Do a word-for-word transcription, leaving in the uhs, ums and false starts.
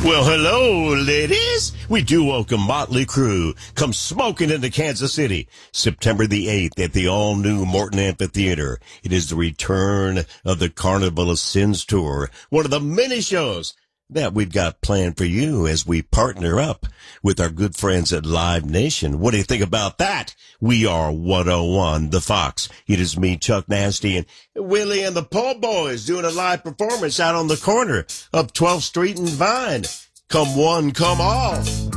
Well, hello, ladies. We do welcome Motley Crue. Come smoking into Kansas City, September the eighth at the all-new Morton Amphitheater. It is the return of the Carnival of Sins Tour, one of the many shows that we've got planned for you as we partner up with our good friends at Live Nation. What do you think about that? We are one oh one The Fox. It is me, Chuck Nasty, and Willie and the Po' Boys doing a live performance out on the corner of twelfth Street and Vine. Come one, come all.